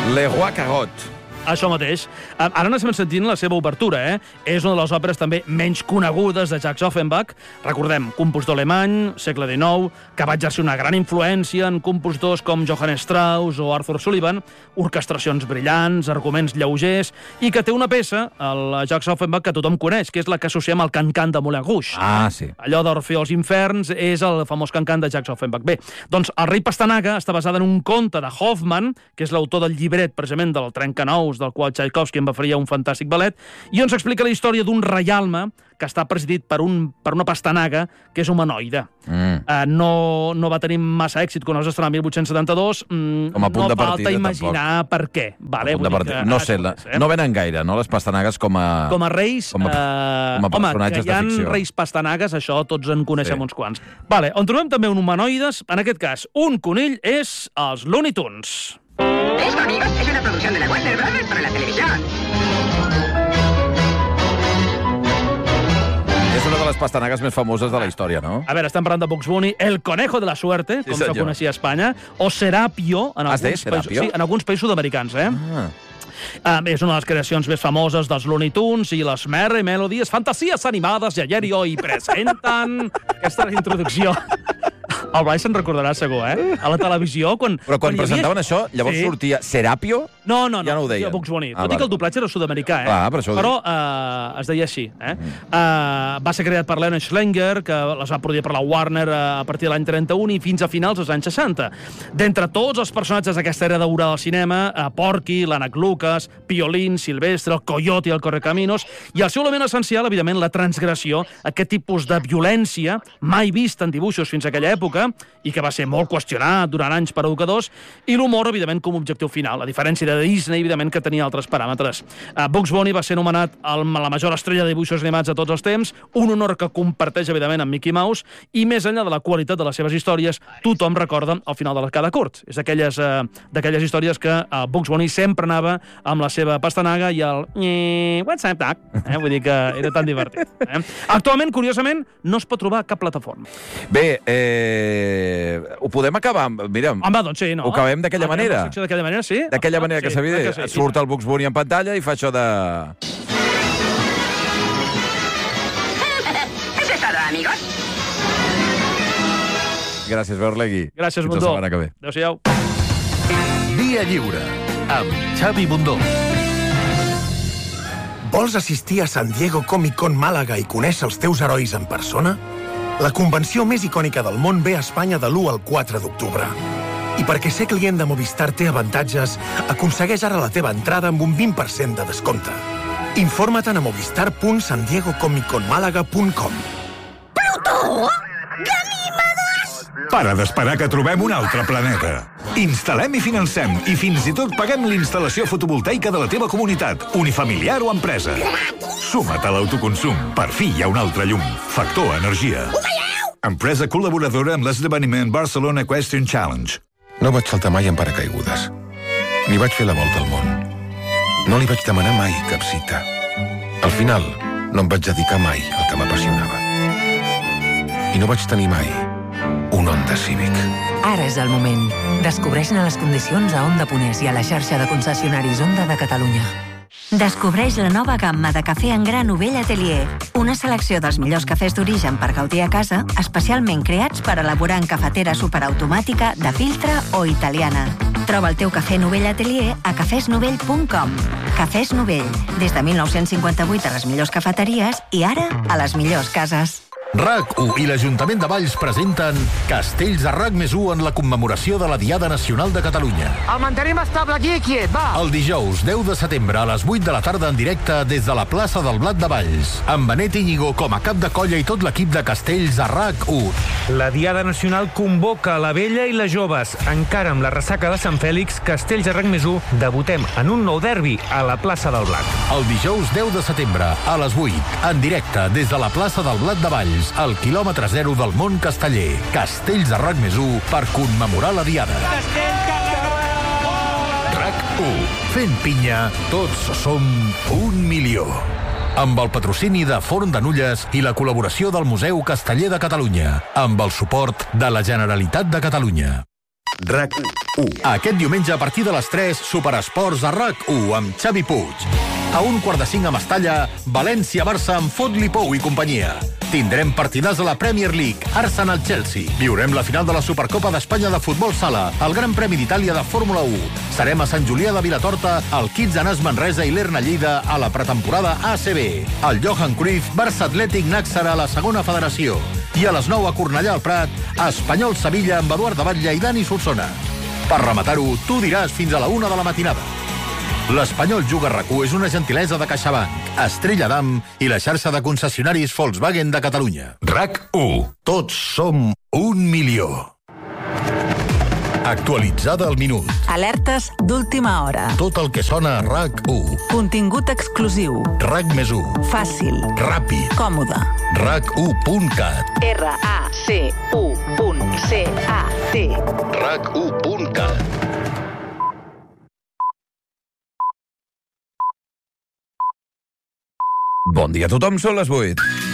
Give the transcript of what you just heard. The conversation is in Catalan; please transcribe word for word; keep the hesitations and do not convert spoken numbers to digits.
Le Roi Carotte. Això mateix. Ara n'estem sentint la seva obertura, eh? És una de les òperes també menys conegudes de Jacques Offenbach. Recordem, compositor alemany, segle dinou, que va exercir una gran influència en compositors com Johann Strauss o Arthur Sullivan, orquestracions brillants, arguments lleugers, i que té una peça, el Jacques Offenbach, que tothom coneix, que és la que associem al Cancan de Moulin Rouge. Ah, sí. Allò d'Orfeu als inferns és el famós Cancan de Jacques Offenbach. Bé, doncs el rei Pastanaga està basada en un conte de Hoffmann, que és l'autor del llibret, precisament, del Trencanous, del qual Tchaikovsky en va fer un fantàstic ballet, i on s'explica la història d'un reialme que està presidit per, un, per una pastanaga que és humanoide. Mm. Uh, no, no va tenir massa èxit quan es va estrenar el mil vuit-cents setanta-dos. Mm, Com a punt no de partida, falta imaginar tampoc. Per què. Vale, de que, no sé, la, eh? no venen gaire, no, les pastanagues com a... Com a reis, com a, uh, com a personatges home, que hi ha de ficció. reis pastanagues, això tots en coneixem Sí. uns quants. Vale, on trobem també un humanoides, en aquest cas, un conill és els Looney Tunes. Esto, amigos, es una producción de la Warner Brothers para la televisión. És una de les pastanagues més famoses de la història, no? A veure, estem parlant de Bugs Bunny, El Conejo de la Suerte, Sí, com se'l senyor. coneixia a Espanya, o Serapio, en Has dit alguns, països, Serapio? sí, en alguns països sud-americans, eh? Ah. Uh, és una de les creacions més famoses dels Looney Tunes i les Merry Melodies, fantasies animades, i ayer i hoy presenten... Aquesta és la introducció. El Blai se'n recordarà, segur, eh? A la televisió, quan... Però quan hi havia- presentaven això, llavors Sí. sortia Serapio? No, no, no. Ja no ho deien. Bugs Bunny. Ah, Tot i que vale. el doblatge era sud-americà, eh? Clar, per això ho Però uh, es deia així, eh? Mm. Uh, va ser creat per Leonard Schlanger, que les va produir per la Warner uh, a partir de l'any trenta-un i fins a finals dels anys seixanta. D'entre tots els personatges d'aquesta era daurada del cinema, uh, Porky, l'Ànec Lucas, Piolín, Silvestre, el Coyote i el Correcaminos, i el seu element essencial, evidentment, la transgressió, aquest tipus de violència mai vist en dibuixos fins a aquella època, i que va ser molt qüestionat durant anys per educadors, i l'humor, evidentment, com a objectiu final, a diferència de Disney, evidentment, que tenia altres paràmetres. Uh, Bugs Bunny va ser anomenat el, la major estrella de dibuixos animats de tots els temps, un honor que comparteix, evidentment, amb Mickey Mouse, i més enllà de la qualitat de les seves històries, tothom recorda al final de cada curt. És d'aquelles uh, d'aquelles històries que uh, Bugs Bunny sempre anava amb la seva pastanaga i el... What's up, Doc? Eh? Vull dir que era tan divertit. Eh? Actualment, curiosament, no es pot trobar a cap plataforma. Bé, eh, ho podem acabar? Mira, Home, doncs sí, no? ho acabem d'aquella Acabem manera. la secció D'aquella manera, sí. D'aquella manera que Sí, s'havia crec dit. que sí. Surt el Bugs Bunny en pantalla i fa això de... Eso es todo, amigos. Gràcies, Berlegui. Gràcies, Fins Bundó. la setmana que ve. Adéu-siau. Via Lliure, amb Xavi Bundó. Vols assistir a San Diego Comic Con Màlaga i conèixer els teus herois en persona? La convenció més icònica del món ve a Espanya de l'u al quatre d'octubre. I perquè ser client de Movistar té avantatges, aconsegueix ara la teva entrada amb un vint per cent de descompte. Informa't a movistar punt san diego comic con malaga punt com. ¡Plutó! Para d'esperar que trobem un altre planeta. Instal·lem i financem i fins i tot paguem l'instal·lació fotovoltaica de la teva comunitat, unifamiliar o empresa. Suma't a l'autoconsum. Per fi hi ha un altre llum. Factor Energia. Empresa col·laboradora amb l'esdeveniment Barcelona Equestrian Challenge. No vaig saltar mai en paracaigudes. Ni vaig fer la volta al món. No li vaig demanar mai cap cita. Al final, no em vaig dedicar mai al que m'apassionava. I no vaig tenir mai un Honda Civic. Ara és el moment. Descobreix-ne les condicions a Honda Ponès i a la xarxa de concessionaris Honda de Catalunya. Descobreix la nova gamma de cafè en gra Novell Atelier. Una selecció dels millors cafès d'origen per gaudir a casa, especialment creats per elaborar en cafetera superautomàtica, de filtre o italiana. Troba el teu cafè Novell Atelier a cafès novell punt com. Cafès Novell, des de mil nou-cents cinquanta-vuit a les millors cafeteries i ara a les millors cases. RAC u i l'Ajuntament de Valls presenten Castells de RAC més u en la commemoració de la Diada Nacional de Catalunya. El mantenim estable aquí, quiet, va! El dijous deu de setembre a les vuit de la tarda en directe des de la plaça del Blat de Valls, amb Benet Íñigo com a cap de colla i tot l'equip de Castells de RAC u. La Diada Nacional convoca la vella i les joves. Encara amb la ressaca de Sant Fèlix, Castells de RAC més u debutem en un nou derbi a la plaça del Blat. El dijous deu de setembre a les vuit, en directe des de la plaça del Blat de Valls, al quilòmetre zero del món casteller. Castells de RAC més u per commemorar la Diada. RAC u. Fent pinya, tots som un milió. Amb el patrocini de Forn de Nulles i la col·laboració del Museu Casteller de Catalunya. Amb el suport de la Generalitat de Catalunya. RAC u. Aquest diumenge a partir de les tres, Superesports a RAC u amb Xavi Puig. A un quart de cinc a Mestalla, València-Barça amb Fot-li Pou i companyia. Tindrem partidars a la Premier League, Arsenal-Chelsea. Viurem la final de la Supercopa d'Espanya de Futbol Sala, el Gran Premi d'Itàlia de Fórmula u. Serem a Sant Julià de Vilatorta, al Kids-Anas Manresa i l'Erna Lleida a la pretemporada A C B. El Johan Cruyff, Barça Atlètic Nàxara a la segona federació. I a les nou a Cornellà al Prat, Espanyol-Sevilla amb Eduard de Batlle i Dani Solsona. Per rematar-ho, tu diràs fins a la una de la matinada. L'Espanyol Juga RAC u és una gentilesa de CaixaBank, Estrella Damm i la xarxa de concessionaris Volkswagen de Catalunya. RAC u. Tots som un milió. Actualitzada al minut. Alertes d'última hora. Tot el que sona a RAC u. Contingut exclusiu. RAC més u. Fàcil. Ràpid. Còmode. RAC u punt cat. R A C U punt C A T. RAC u punt cat. Bon dia a tothom, són les vuit.